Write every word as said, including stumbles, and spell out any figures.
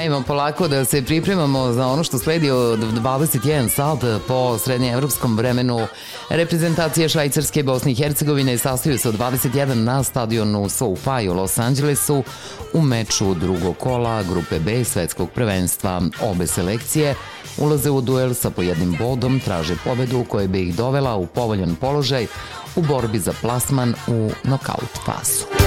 Ajmo polako da se pripremamo za ono što sledi od dvadeset jedan sat po srednjeevropskom vremenu. Reprezentacije Švajcarske i Bosne i Hercegovine sastaju se od dvadeset jedan na stadionu SoFi u Los Angelesu u meču drugog kola grupe B svetskog prvenstva. Obe selekcije ulaze u duel sa po jednim bodom, traže pobedu koja bi ih dovela u povoljan položaj u borbi za plasman u nokaut fazu.